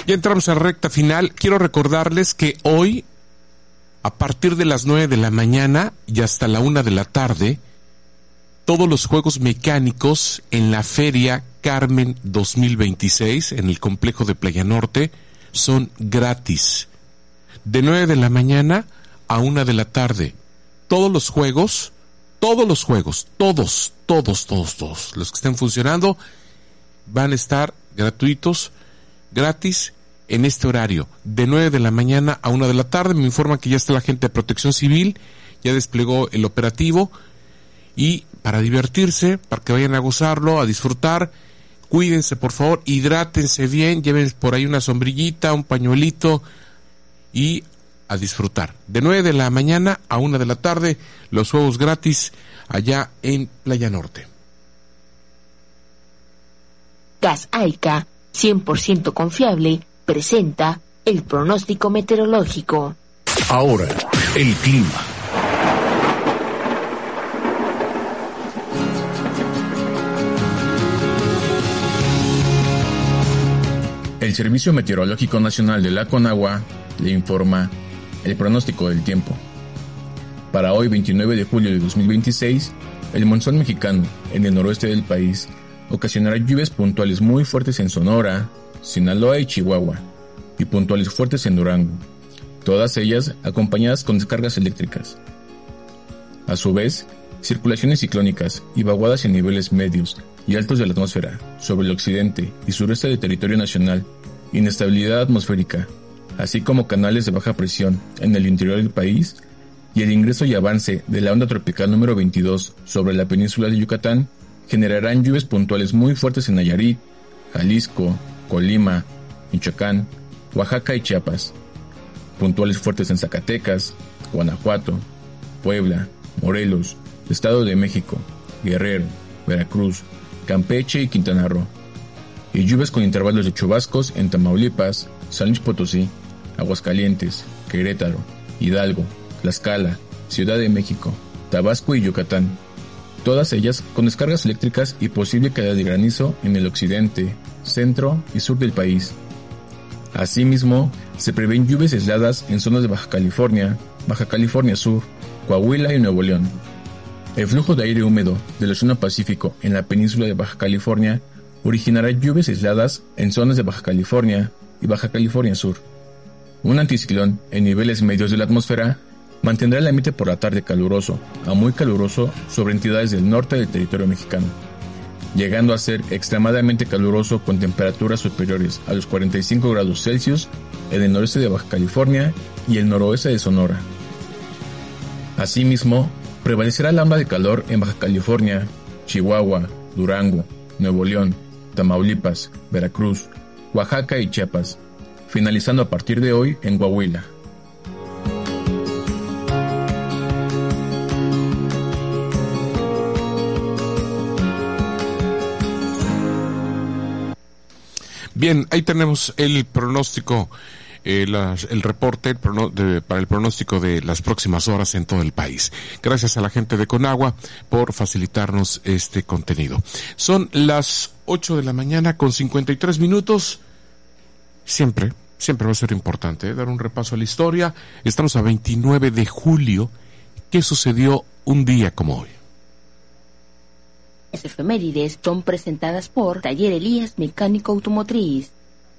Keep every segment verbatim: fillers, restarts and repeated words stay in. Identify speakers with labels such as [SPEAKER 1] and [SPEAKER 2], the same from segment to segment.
[SPEAKER 1] Ya entramos a la recta final. Quiero recordarles que hoy, a partir de las nueve de la mañana y hasta la una de la tarde, todos los juegos mecánicos en la Feria Carmen dos mil veintiséis en el complejo de Playa Norte son gratis. De nueve de la mañana a una de la tarde. Todos los juegos, todos los juegos, todos, todos, todos, todos, los que estén funcionando van a estar gratuitos, gratis en este horario. De nueve de la mañana a una de la tarde. Me informan que ya está la gente de Protección Civil, ya desplegó el operativo. Y para divertirse, para que vayan a gozarlo, a disfrutar, cuídense por favor, hidrátense bien, lleven por ahí una sombrillita, un pañuelito y a disfrutar. De nueve de la mañana a una de la tarde, los juegos gratis allá en Playa Norte.
[SPEAKER 2] Gas Aica, cien por ciento confiable, presenta el pronóstico meteorológico.
[SPEAKER 3] Ahora, el clima. El Servicio Meteorológico Nacional de la Conagua le informa el pronóstico del tiempo. Para hoy, veintinueve de julio de dos mil veintiséis, el monzón mexicano en el noroeste del país ocasionará lluvias puntuales muy fuertes en Sonora, Sinaloa y Chihuahua, y puntuales fuertes en Durango, todas ellas acompañadas con descargas eléctricas. A su vez, circulaciones ciclónicas y vaguadas en niveles medios y altos de la atmósfera sobre el occidente y sureste del territorio nacional, inestabilidad atmosférica, así como canales de baja presión en el interior del país y el ingreso y avance de la onda tropical número veintidós sobre la península de Yucatán generarán lluvias puntuales muy fuertes en Nayarit, Jalisco, Colima, Michoacán, Oaxaca y Chiapas, puntuales fuertes en Zacatecas, Guanajuato, Puebla, Morelos, Estado de México, Guerrero, Veracruz, Campeche y Quintana Roo, y lluvias con intervalos de chubascos en Tamaulipas, San Luis Potosí, Aguascalientes, Querétaro, Hidalgo, Tlaxcala, Ciudad de México, Tabasco y Yucatán, todas ellas con descargas eléctricas y posible caída de granizo en el occidente, centro y sur del país. Asimismo, se prevén lluvias aisladas en zonas de Baja California, Baja California Sur, Coahuila y Nuevo León. El flujo de aire húmedo del Océano Pacífico en la península de Baja California originará lluvias aisladas en zonas de Baja California y Baja California Sur. Un anticiclón en niveles medios de la atmósfera mantendrá el ambiente por la tarde caluroso a muy caluroso sobre entidades del norte del territorio mexicano, llegando a ser extremadamente caluroso con temperaturas superiores a los cuarenta y cinco grados Celsius en el noreste de Baja California y el noroeste de Sonora. Asimismo, prevalecerá la onda de calor en Baja California, Chihuahua, Durango, Nuevo León, Tamaulipas, Veracruz, Oaxaca y Chiapas, finalizando a partir de hoy en Coahuila.
[SPEAKER 1] Bien, ahí tenemos el pronóstico, eh, las, el reporte el prono, de, para el pronóstico de las próximas horas en todo el país. Gracias a la gente de Conagua por facilitarnos este contenido. Son las ocho de la mañana con cincuenta y tres minutos. Siempre, siempre va a ser importante ¿eh? dar un repaso a la historia. Estamos a veintinueve de julio. ¿Qué sucedió un día como hoy?
[SPEAKER 2] Las efemérides son presentadas por Taller Elías Mecánico Automotriz.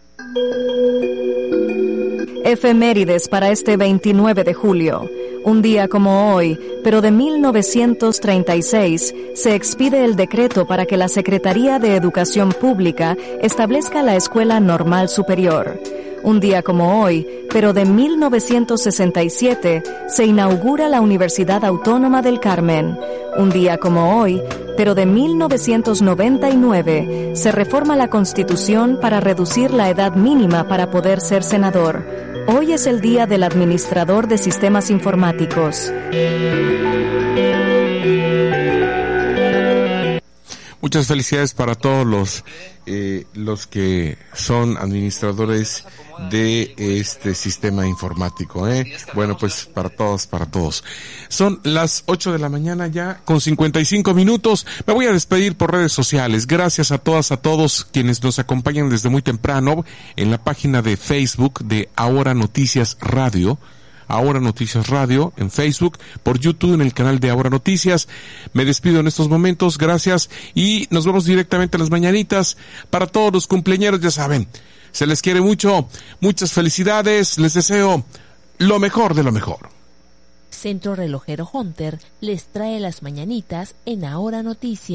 [SPEAKER 4] Efemérides para este veintinueve de julio. Un día como hoy, pero de mil novecientos treinta y seis, se expide el decreto para que la Secretaría de Educación Pública establezca la Escuela Normal Superior. Un día como hoy, pero de mil novecientos sesenta y siete, se inaugura la Universidad Autónoma del Carmen. Un día como hoy, pero de mil novecientos noventa y nueve, se reforma la Constitución para reducir la edad mínima para poder ser senador. Hoy es el Día del Administrador de Sistemas Informáticos.
[SPEAKER 1] Muchas felicidades para todos los eh, los que son administradores de este sistema informático, ¿eh? Bueno, pues para todos, para todos. Son las ocho de la mañana ya, con cincuenta y cinco minutos. Me voy a despedir por redes sociales. Gracias a todas, a todos quienes nos acompañan desde muy temprano en la página de Facebook de Ahora Noticias Radio. Ahora Noticias Radio en Facebook, por YouTube en el canal de Ahora Noticias. Me despido en estos momentos, gracias, y nos vemos directamente a las mañanitas. Para todos los cumpleañeros, ya saben, se les quiere mucho, muchas felicidades, les deseo lo mejor de lo mejor.
[SPEAKER 5] Centro Relojero Hunter les trae las mañanitas en Ahora Noticias.